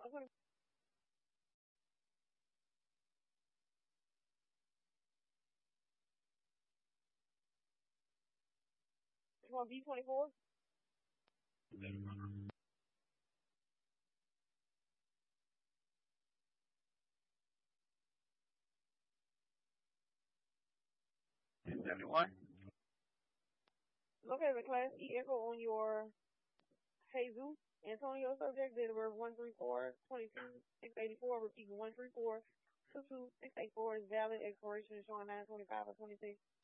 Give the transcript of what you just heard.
Okay. You want B24? Everyone? Okay, the Class E echo on your Jesus Antonio subject, date of birth 134/22/684. Repeat 134/22/684 is valid. Expiration is showing 9/25/26.